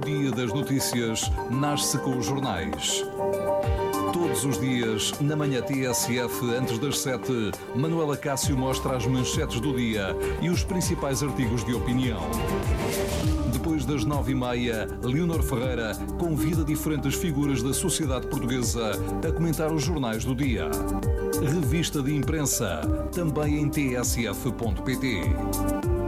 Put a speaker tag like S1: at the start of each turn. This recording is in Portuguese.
S1: dia das notícias nasce com os jornais. Todos os dias, na manhã TSF, antes das 7, Manuela Cássio mostra as manchetes do dia e os principais artigos de opinião. Depois das 9h30, Leonor Ferreira convida diferentes figuras da sociedade portuguesa a comentar os jornais do dia. Revista de imprensa, também em tsf.pt.